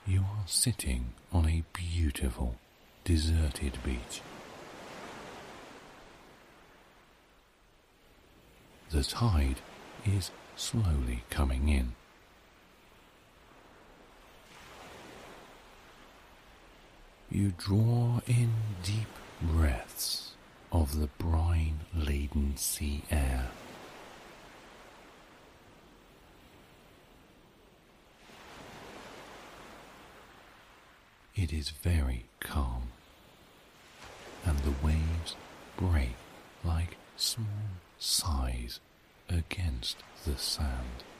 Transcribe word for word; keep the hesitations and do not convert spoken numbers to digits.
You are sitting on a beautiful, deserted beach. The tide is slowly coming in. You draw in deep breaths of the brine-laden sea air. It is very calm, and the waves break like small sighs against the sand.